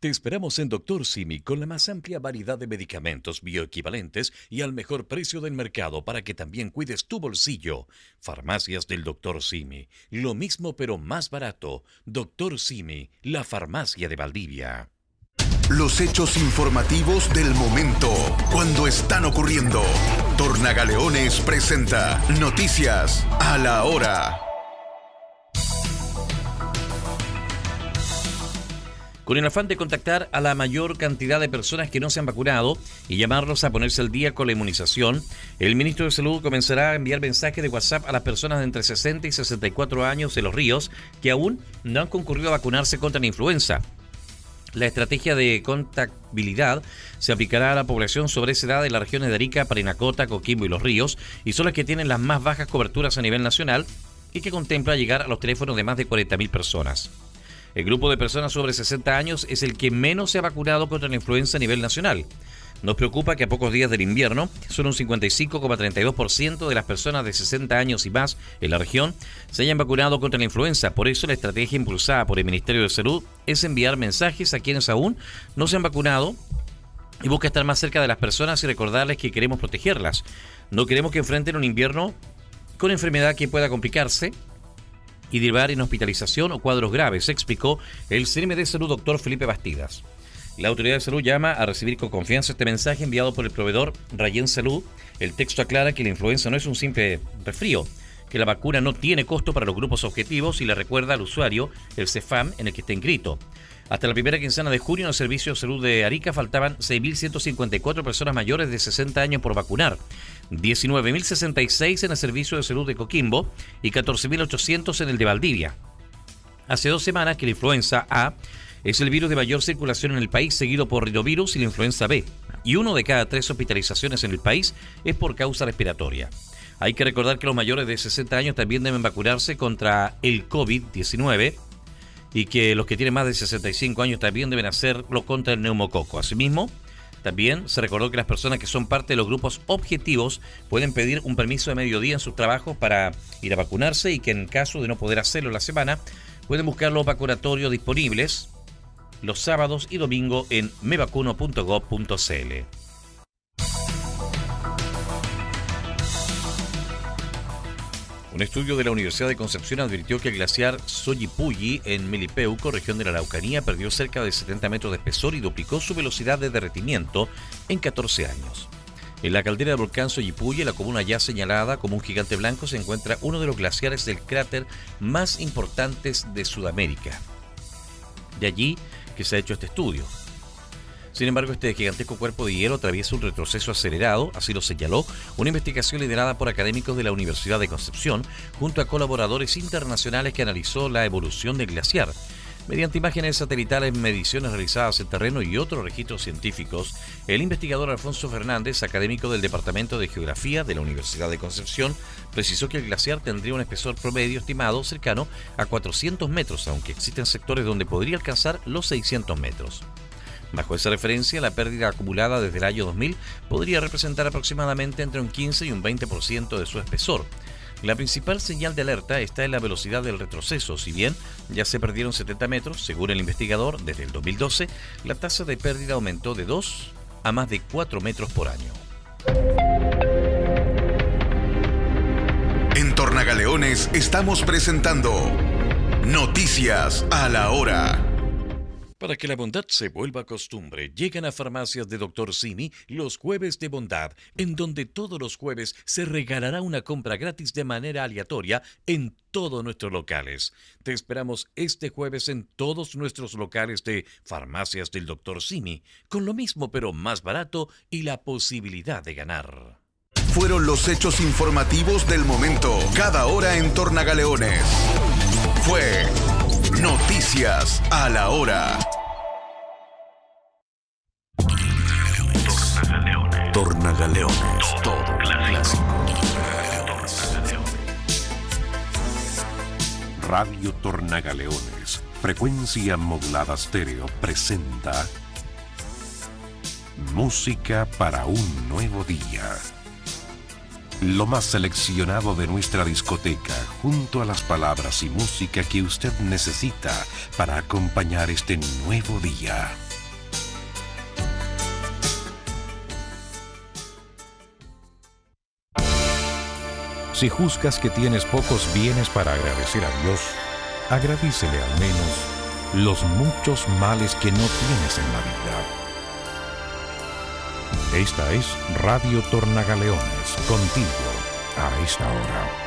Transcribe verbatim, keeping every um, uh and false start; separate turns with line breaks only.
Te esperamos en Doctor Simi con la más amplia variedad de medicamentos bioequivalentes y al mejor precio del mercado para que también cuides tu bolsillo. Farmacias del Doctor Simi. Lo mismo pero más barato. Doctor Simi, la farmacia de Valdivia.
Los hechos informativos del momento, cuando están ocurriendo. Tornagaleones presenta Noticias a la Hora.
Con el afán de contactar a la mayor cantidad de personas que no se han vacunado y llamarlos a ponerse al día con la inmunización, el ministro de Salud comenzará a enviar mensajes de WhatsApp a las personas de entre sesenta y sesenta y cuatro años de Los Ríos que aún no han concurrido a vacunarse contra la influenza. La estrategia de contactabilidad se aplicará a la población sobre esa edad de las regiones de Arica, Parinacota, Coquimbo y Los Ríos, y son las que tienen las más bajas coberturas a nivel nacional y que contempla llegar a los teléfonos de más de cuarenta mil personas. El grupo de personas sobre sesenta años es el que menos se ha vacunado contra la influenza a nivel nacional. Nos preocupa que a pocos días del invierno, solo un cincuenta y cinco coma treinta y dos por ciento de las personas de sesenta años y más en la región se hayan vacunado contra la influenza. Por eso la estrategia impulsada por el Ministerio de Salud es enviar mensajes a quienes aún no se han vacunado y busca estar más cerca de las personas y recordarles que queremos protegerlas. No queremos que enfrenten un invierno con enfermedad que pueda complicarse y derivar en hospitalización o cuadros graves, explicó el C M de Salud, doctor Felipe Bastidas. La autoridad de salud llama a recibir con confianza este mensaje enviado por el proveedor Rayen Salud. El texto aclara que la influenza no es un simple resfrío, que la vacuna no tiene costo para los grupos objetivos y le recuerda al usuario el CEFAM en el que está inscrito. Hasta la primera quincena de junio en el Servicio de Salud de Arica faltaban seis mil ciento cincuenta y cuatro personas mayores de sesenta años por vacunar, diecinueve mil sesenta y seis en el Servicio de Salud de Coquimbo y catorce mil ochocientos en el de Valdivia. Hace dos semanas que la influenza A es el virus de mayor circulación en el país, seguido por rinovirus y la influenza B, y uno de cada tres hospitalizaciones en el país es por causa respiratoria. Hay que recordar que los mayores de sesenta años también deben vacunarse contra el COVID diecinueve y que los que tienen más de sesenta y cinco años también deben hacerlo contra el neumococo. Asimismo, también se recordó que las personas que son parte de los grupos objetivos pueden pedir un permiso de mediodía en sus trabajos para ir a vacunarse y que en caso de no poder hacerlo en la semana, pueden buscar los vacunatorios disponibles los sábados y domingos en mevacuno punto gob punto cl. Un estudio de la Universidad de Concepción advirtió que el glaciar Soyipulli en Melipeuco, región de la Araucanía, perdió cerca de setenta metros de espesor y duplicó su velocidad de derretimiento en catorce años. En la caldera del volcán Soyipulli, la comuna ya señalada como un gigante blanco, se encuentra uno de los glaciares del cráter más importantes de Sudamérica. De allí que se ha hecho este estudio. Sin embargo, este gigantesco cuerpo de hielo atraviesa un retroceso acelerado, así lo señaló una investigación liderada por académicos de la Universidad de Concepción, junto a colaboradores internacionales que analizó la evolución del glaciar. Mediante imágenes satelitales, mediciones realizadas en terreno y otros registros científicos, el investigador Alfonso Fernández, académico del Departamento de Geografía de la Universidad de Concepción, precisó que el glaciar tendría un espesor promedio estimado cercano a cuatrocientos metros, aunque existen sectores donde podría alcanzar los seiscientos metros. Bajo esa referencia, la pérdida acumulada desde el año dos mil podría representar aproximadamente entre un quince y un veinte por ciento de su espesor. La principal señal de alerta está en la velocidad del retroceso. Si bien ya se perdieron setenta metros, según el investigador, desde el dos mil doce, la tasa de pérdida aumentó de dos a más de cuatro metros por año.
En Tornagaleones estamos presentando Noticias a la Hora.
Para que la bondad se vuelva costumbre, llegan a Farmacias de Doctor Simi los jueves de bondad, en donde todos los jueves se regalará una compra gratis de manera aleatoria en todos nuestros locales. Te esperamos este jueves en todos nuestros locales de Farmacias del Doctor Simi, con lo mismo pero más barato y la posibilidad de ganar.
Fueron los hechos informativos del momento, cada hora en Tornagaleones. Fue Noticias a la Hora. Tornagaleones, todo clásico.
Radio Tornagaleones, frecuencia modulada estéreo, presenta Música para un nuevo día. Lo más seleccionado de nuestra discoteca, junto a las palabras y música que usted necesita para acompañar este nuevo día. Si juzgas que tienes pocos bienes para agradecer a Dios, agradícele al menos los muchos males que no tienes en la vida. Esta es Radio Tornagaleones, contigo a esta hora.